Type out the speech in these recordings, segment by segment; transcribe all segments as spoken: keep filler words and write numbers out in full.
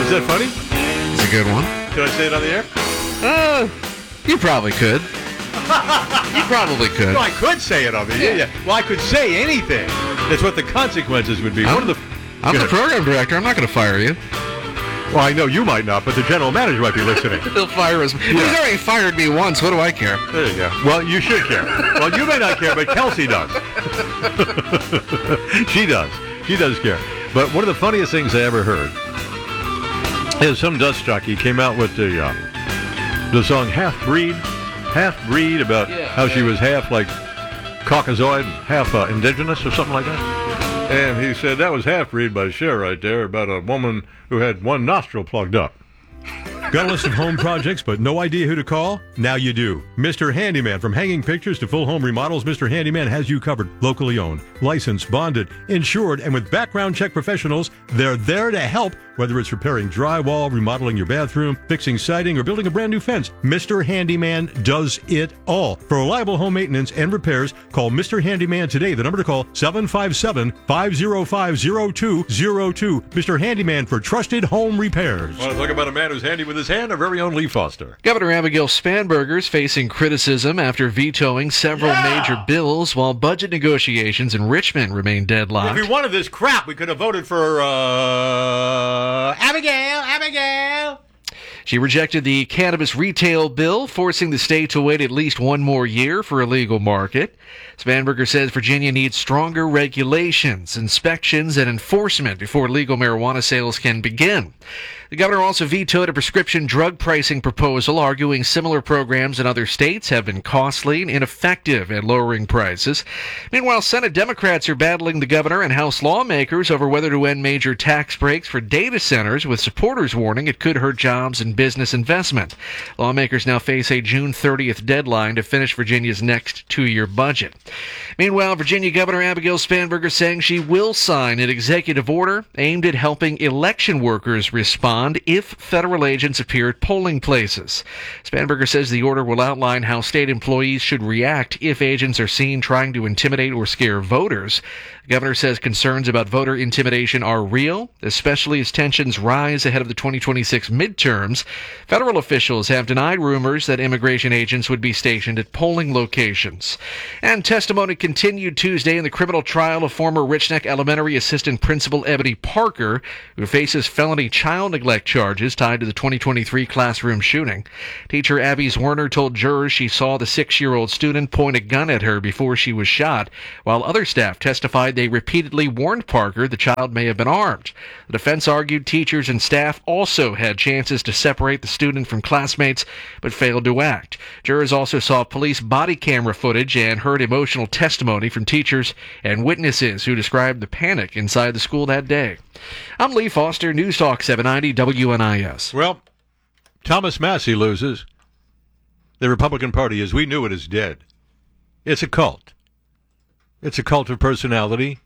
Is that funny? It's a good one. Can I say it on the air? Uh, you probably could. You probably could. No, I could say it on the air. Yeah. yeah. Well, I could say anything. That's what the consequences would be. I'm, One of the. I'm the program director. I'm not going to fire you. Well, I know you might not, but the general manager might be listening. He'll fire us. Yeah. He's already fired me once. What do I care? There you go. Well, you should care. Well, you may not care, but Kelsey does. She does. She does care. But one of the funniest things I ever heard is some dust jockey came out with the uh, the song Half Breed, Half Breed about yeah, how yeah. she was half like Caucasoid, half uh, indigenous or something like that. And he said that was Half Breed by Cher right there about a woman who had one nostril plugged up. Got a list of home projects, but no idea who to call? Now you do. Mister Handyman. From hanging pictures to full home remodels, Mister Handyman has you covered. Locally owned, licensed, bonded, insured, and with background check professionals, they're there to help. Whether it's repairing drywall, remodeling your bathroom, fixing siding, or building a brand new fence, Mister Handyman does it all. For reliable home maintenance and repairs, call Mister Handyman today. The number to call, seven five seven, five oh five, oh two oh two. Mister Handyman for trusted home repairs. Want to talk about a man who's handy with his hand? Our very own Lee Foster. Governor Abigail Spanberger is facing criticism after vetoing several Yeah! major bills while budget negotiations in Richmond remain deadlocked. If we wanted this crap, we could have voted for, uh... Abigail, Abigail. She rejected the cannabis retail bill, forcing the state to wait at least one more year for a legal market. Spanberger says Virginia needs stronger regulations, inspections, and enforcement before legal marijuana sales can begin. The governor also vetoed a prescription drug pricing proposal, arguing similar programs in other states have been costly and ineffective at lowering prices. Meanwhile, Senate Democrats are battling the governor and House lawmakers over whether to end major tax breaks for data centers, with supporters warning it could hurt jobs and business investment. Lawmakers now face a June thirtieth deadline to finish Virginia's next two-year budget. Meanwhile, Virginia Governor Abigail Spanberger saying she will sign an executive order aimed at helping election workers respond if federal agents appear at polling places. Spanberger says the order will outline how state employees should react if agents are seen trying to intimidate or scare voters. The governor says concerns about voter intimidation are real, especially as tensions rise ahead of the twenty twenty-six midterms. Federal officials have denied rumors that immigration agents would be stationed at polling locations. And testimony continued Tuesday in the criminal trial of former Rich Neck Elementary Assistant Principal Ebony Parker, who faces felony child neglect charges tied to the twenty twenty-three classroom shooting. Teacher Abby Zwerner told jurors she saw the six-year-old student point a gun at her before she was shot, while other staff testified they repeatedly warned Parker the child may have been armed. The defense argued teachers and staff also had chances to separate the student from classmates, but failed to act. Jurors also saw police body camera footage and heard emotional testimony from teachers and witnesses who described the panic inside the school that day. I'm Lee Foster, News Talk seven ninety W N I S. Well, Thomas Massie loses. The Republican Party, as we knew it, is dead. It's a cult. It's a cult of personality.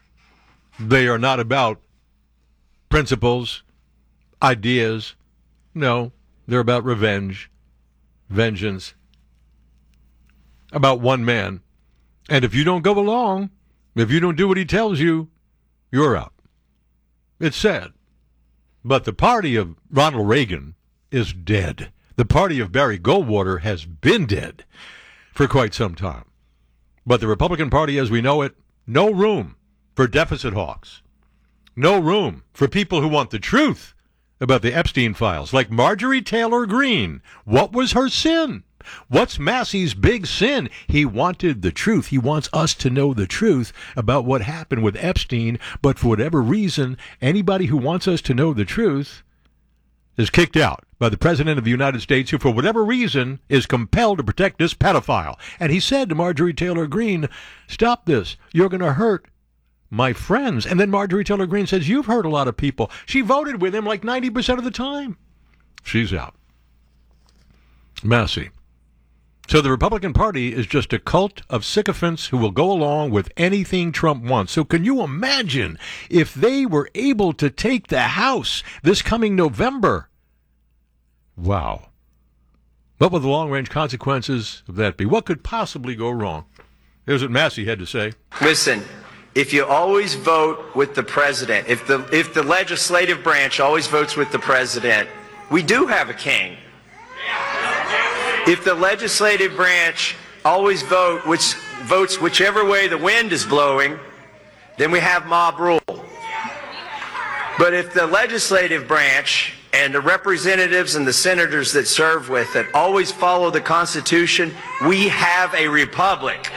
They are not about principles, ideas. No, they're about revenge, vengeance, about one man. And if you don't go along, if you don't do what he tells you, you're out. It's sad. But the party of Ronald Reagan is dead. The party of Barry Goldwater has been dead for quite some time. But the Republican Party, as we know it, no room for deficit hawks. No room for people who want the truth about the Epstein files, like Marjorie Taylor Greene. What was her sin? What's Massey's big sin? He wanted the truth. He wants us to know the truth about what happened with Epstein, but for whatever reason, anybody who wants us to know the truth is kicked out by the President of the United States, who for whatever reason is compelled to protect this pedophile. And he said to Marjorie Taylor Greene, stop this. You're going to hurt my friends. And then Marjorie Taylor Greene says, you've hurt a lot of people. She voted with him like ninety percent of the time. She's out. Massey. So the Republican Party is just a cult of sycophants who will go along with anything Trump wants. So can you imagine if they were able to take the House this coming November? Wow. What will the long-range consequences of that be? What could possibly go wrong? Here's what Massey had to say. Listen, if you always vote with the president, if the, if the legislative branch always votes with the president, we do have a king. If the legislative branch always vote, which votes whichever way the wind is blowing, then we have mob rule. But if the legislative branch and the representatives and the senators that serve with it always follow the Constitution, we have a republic.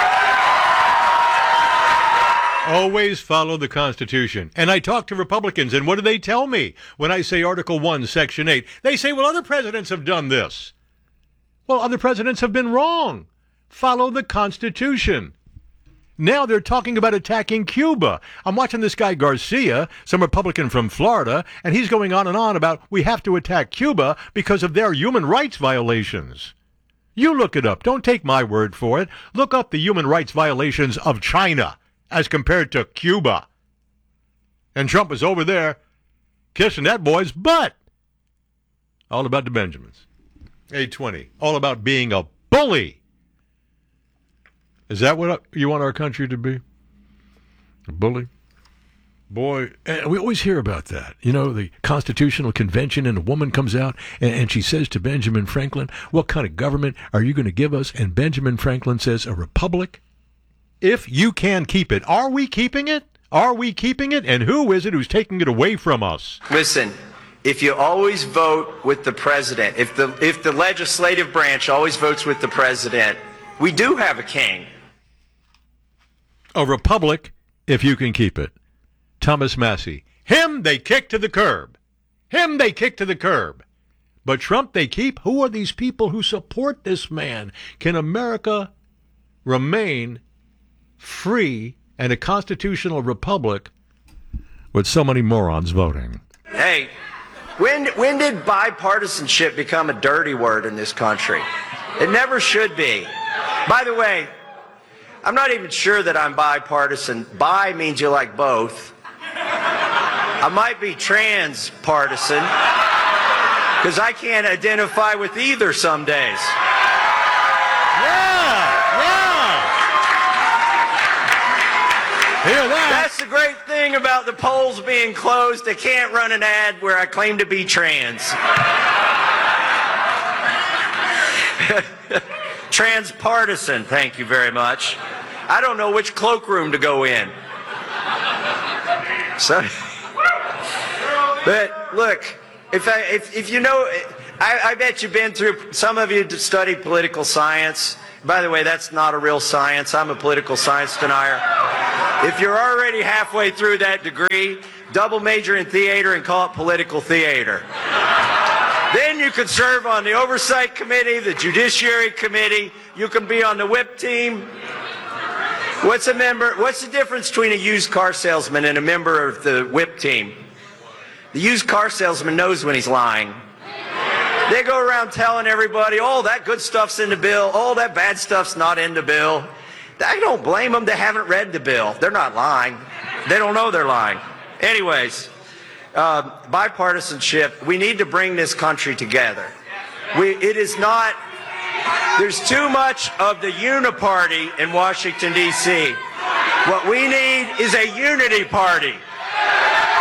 Always follow the Constitution. And I talk to Republicans, and what do they tell me when I say Article one, Section eight? They say, well, other presidents have done this. Well, other presidents have been wrong. Follow the Constitution. Now they're talking about attacking Cuba. I'm watching this guy Garcia, some Republican from Florida, and he's going on and on about we have to attack Cuba because of their human rights violations. You look it up. Don't take my word for it. Look up the human rights violations of China as compared to Cuba. And Trump is over there kissing that boy's butt. All about the Benjamins. eight twenty. All about being a bully. Is that what you want our country to be? A bully? Boy, and we always hear about that. You know, the Constitutional Convention, and a woman comes out and, and she says to Benjamin Franklin, what kind of government are you going to give us? And Benjamin Franklin says, a republic? If you can keep it. Are we keeping it? Are we keeping it? And who is it who's taking it away from us? Listen, if you always vote with the president, if the, if the legislative branch always votes with the president, we do have a king. A republic, if you can keep it. Thomas Massey. Him they kick to the curb. Him they kick to the curb. But Trump they keep. Who are these people who support this man? Can America remain free and a constitutional republic with so many morons voting? Hey, when, when did bipartisanship become a dirty word in this country? It never should be. By the way, I'm not even sure that I'm bipartisan. Bi means you like both. I might be transpartisan because I can't identify with either some days. Yeah, yeah. Hear that? That's the great thing about the polls being closed. They can't run an ad where I claim to be trans. Transpartisan, thank you very much. I don't know which cloakroom to go in. So, but look, if I, if if you know, I, I bet you've been through. Some of you studied political science. By the way, that's not a real science. I'm a political science denier. If you're already halfway through that degree, double major in theater and call it political theater. Then you can serve on the Oversight Committee, the Judiciary Committee. You can be on the whip team. What's a member? What's the difference between a used car salesman and a member of the whip team? The used car salesman knows when he's lying. They go around telling everybody, oh, that good stuff's in the bill. Oh, that bad stuff's not in the bill. I don't blame them. They haven't read the bill. They're not lying. They don't know they're lying. Anyways, uh, bipartisanship, we need to bring this country together. We, it is not, there's too much of the uniparty in Washington, D C What we need is a unity party.